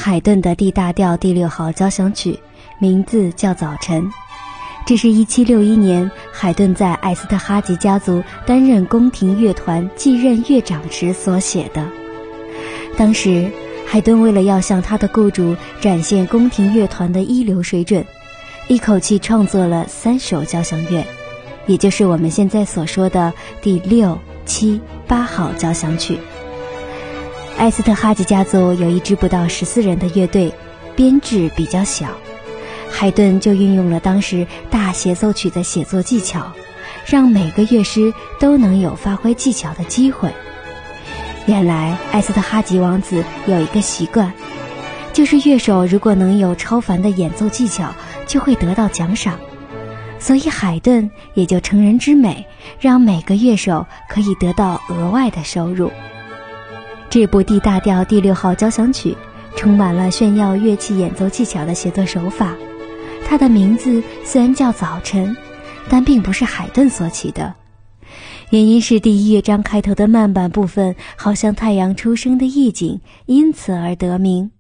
海顿的 D 大调第6号交响曲，名字叫《早晨》。这是1761年海顿在艾斯特哈吉家族担任宫廷乐团继任乐长时所写的。当时海顿为了要向他的雇主展现宫廷乐团的一流水准，一口气创作了3首交响乐，也就是我们现在所说的第6、7、8号交响曲。艾斯特哈吉家族有一支不到14人的乐队，编制比较小，海顿就运用了当时大协奏曲的写作技巧，让每个乐师都能有发挥技巧的机会。原来艾斯特哈吉王子有一个习惯，就是乐手如果能有超凡的演奏技巧，就会得到奖赏。所以海顿也就乘人之美，让每个乐手可以得到额外的收入。这部 D 大调第6号交响曲充满了炫耀乐器演奏技巧的写作手法。它的名字虽然叫早晨，但并不是海顿所起的，原因是第1乐章开头的慢板部分好像太阳出生的意境，因此而得名。